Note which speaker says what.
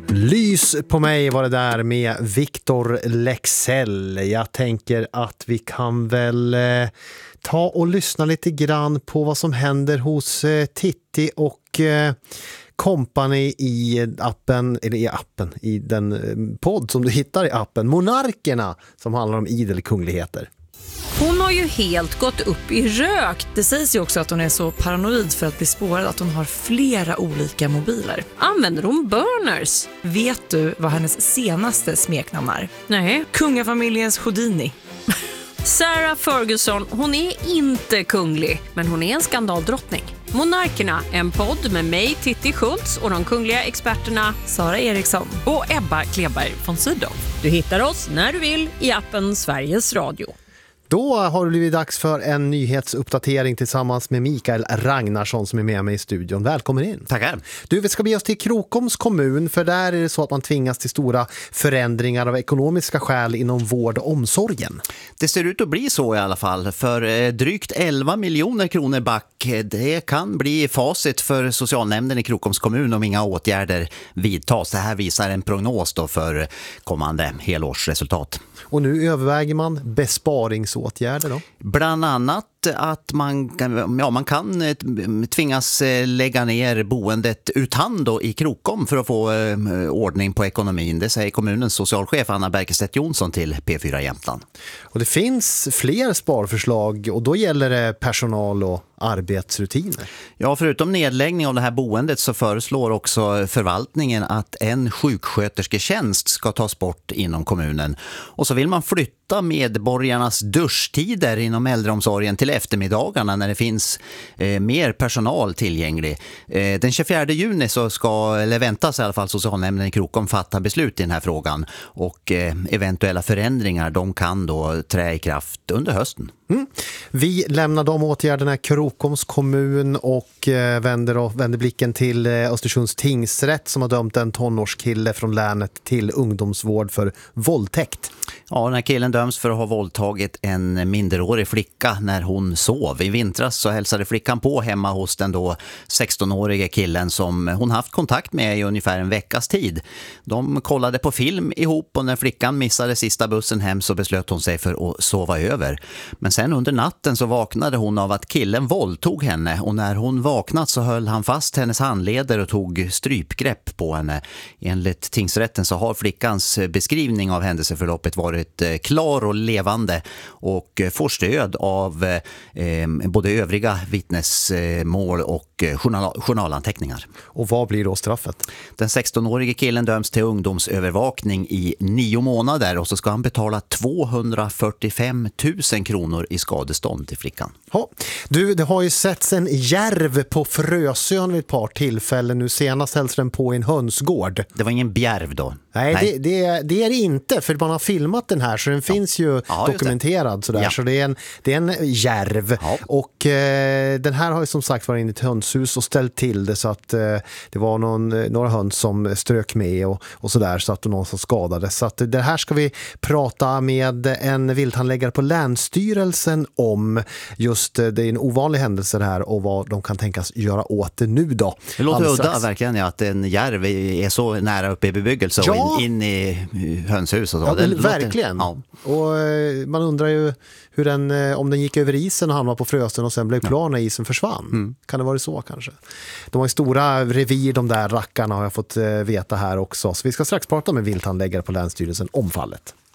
Speaker 1: Lys på mig var det där med Victor Leksell. Jag tänker att vi kan väl ta och lyssna lite grann på vad som händer hos Titti och Company i i den podd som du hittar i appen Monarkerna, som handlar om idel kungligheter.
Speaker 2: Hon har ju helt gått upp i rök. Det sägs ju också att hon är så paranoid för att bli spårad att hon har flera olika mobiler.
Speaker 3: Använder hon burners?
Speaker 2: Vet du vad hennes senaste smeknamn är?
Speaker 3: Nej.
Speaker 2: Kungafamiljens Houdini.
Speaker 3: Sarah Ferguson, hon är inte kunglig, men hon är en skandaldrottning. Monarkerna, en podd med mig, Titti Schultz, och de kungliga experterna
Speaker 2: Sara Eriksson
Speaker 3: och Ebba Kleberg von Sydow. Du hittar oss när du vill i appen Sveriges Radio.
Speaker 1: Då har det blivit dags för en nyhetsuppdatering tillsammans med Mikael Ragnarsson som är med mig i studion. Välkommen in.
Speaker 4: Tackar.
Speaker 1: Du, vi ska bege oss till Krokoms kommun, för där är det så att man tvingas till stora förändringar av ekonomiska skäl inom vård och omsorgen.
Speaker 4: Det ser ut att bli så i alla fall, för drygt 11 miljoner kronor back. Det kan bli facit för socialnämnden i Krokoms kommun om inga åtgärder vidtas. Det här visar en prognos då för kommande helårsresultat.
Speaker 1: Och nu överväger man besparingsåtgärder då?
Speaker 4: Bland annat att man kan tvingas lägga ner boendet Utando i Krokom för att få ordning på ekonomin. Det säger kommunens socialchef Anna Bergestedt Jonsson till P4 Jämtland.
Speaker 1: Och det finns fler sparförslag, och då gäller det personal och arbetsrutiner.
Speaker 4: Ja, förutom nedläggning av det här boendet så föreslår också förvaltningen att en sjukskötersketjänst ska tas bort inom kommunen. Och så vill man flytta medborgarnas duschtider inom äldreomsorgen till eftermiddagarna när det finns mer personal tillgänglig. Den 24 juni så väntas i alla fall socialnämnden i Krokom fatta beslut i den här frågan, och eventuella förändringar de kan då trä i kraft under hösten.
Speaker 1: Vi lämnar de åtgärderna i Krokoms kommun och vänder blicken till Östersunds tingsrätt som har dömt en tonårskille från länet till ungdomsvård för våldtäkt.
Speaker 4: Ja, den här killen döms för att ha våldtagit en minderårig flicka när hon sov. I vintras så hälsade flickan på hemma hos den då 16-årige killen som hon haft kontakt med i ungefär en veckas tid. De kollade på film ihop, och när flickan missade sista bussen hem så beslöt hon sig för att sova över. Men sen under natten så vaknade hon av att killen våldtog henne, och när hon vaknat så höll han fast hennes handleder och tog strypgrepp på henne. Enligt tingsrätten så har flickans beskrivning av händelseförloppet varit klar och levande och får stöd av både övriga vittnesmål och journalanteckningar.
Speaker 1: Och vad blir då straffet?
Speaker 4: Den 16-årige killen döms till ungdomsövervakning i 9 månader, och så ska han betala 245 000 kronor i skadestånd till flickan.
Speaker 1: Ja. Du, det har ju setts en järv på Frösön vid ett par tillfällen. Nu senast hälls den på en hönsgård.
Speaker 4: Det var ingen bjärv då?
Speaker 1: Nej. Det är det inte, för man har filmat den här, så den finns ju dokumenterad sådär. Ja. Så det är en järv. Ja. Och den här har ju som sagt varit in i ett hönshus och ställt till det, så att det var några höns som strök med och sådär, så att någon som skadades. Så att det här ska vi prata med en vilthandläggare på Länsstyrelsen om. Just det är en ovanlig händelse det här, och vad de kan tänkas göra åt det nu då.
Speaker 4: Det låter udda verkligen, att en järv är så nära uppe i bebyggelse och in i hönshus och så.
Speaker 1: Ja, verkligen. Ja. Och man undrar ju hur om den gick över isen och hamnade på Frösön och sen blev klar när isen försvann. Kan det vara så kanske? De har ju stora revir, de där rackarna, har jag fått veta här också. Så vi ska strax prata med vilthandläggare på Länsstyrelsen om fallet.